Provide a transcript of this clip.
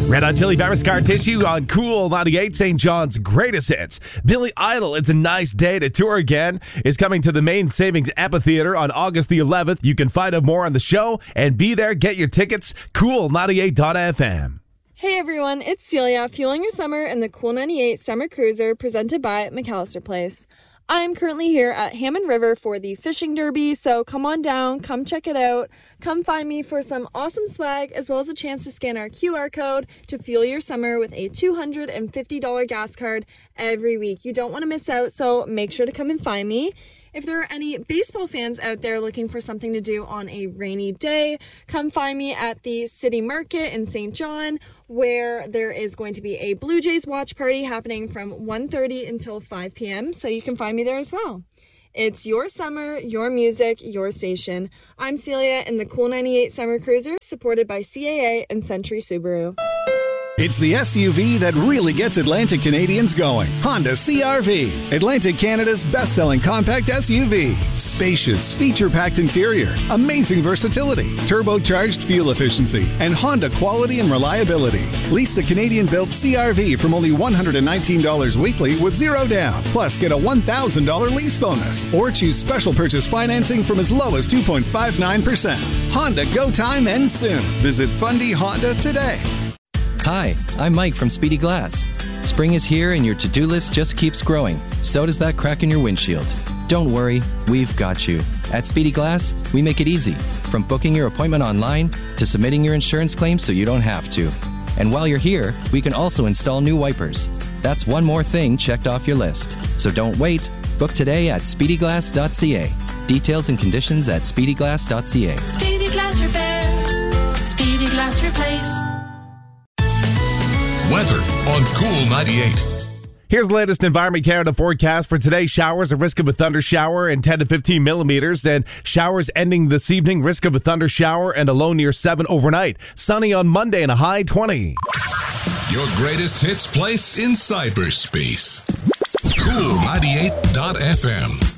Red Hot Chili Peppers, Scar Tissue on Cool 98, St. John's greatest hits. Billy Idol, It's a Nice Day to Tour Again, is coming to the Main Savings Amphitheater on August the 11th. You can find out more on the show and be there. Get your tickets, cool98.fm. Hey everyone, it's Celia, fueling your summer in the Cool 98 Summer Cruiser presented by McAllister Place. I am currently here at Hammond River for the Fishing Derby, so come on down, come check it out. Come find me for some awesome swag, as well as a chance to scan our QR code to fuel your summer with a $250 gas card every week. You don't want to miss out, so make sure to come and find me. If there are any baseball fans out there looking for something to do on a rainy day, come find me at the City Market in St. John, where there is going to be a Blue Jays watch party happening from 1:30 until 5 p.m., so you can find me there as well. It's your summer, your music, your station. I'm Celia in the Cool 98 Summer Cruiser, supported by CAA and Century Subaru. It's the SUV that really gets Atlantic Canadians going. Honda CR-V, Atlantic Canada's best-selling compact SUV. Spacious, feature-packed interior, amazing versatility, turbocharged fuel efficiency, and Honda quality and reliability. Lease the Canadian-built CR-V from only $119 weekly with $0 down. Plus, get a $1,000 lease bonus. Or choose special purchase financing from as low as 2.59%. Honda Go Time ends soon. Visit Fundy Honda today. Hi, I'm Mike from Speedy Glass. Spring is here and your to-do list just keeps growing. So does that crack in your windshield. Don't worry, we've got you. At Speedy Glass, we make it easy. From booking your appointment online to submitting your insurance claim so you don't have to. And while you're here, we can also install new wipers. That's one more thing checked off your list. So don't wait. Book today at speedyglass.ca. Details and conditions at speedyglass.ca. Speedy Glass Repair. Speedy Glass Replace. Weather on Cool 98. Here's the latest Environment Canada forecast for today. Showers, a risk of a thunder shower and 10 to 15 millimeters. And showers ending this evening, risk of a thunder shower and a low near 7 overnight. Sunny on Monday and a high 20. Your greatest hits place in cyberspace. Cool 98.fm.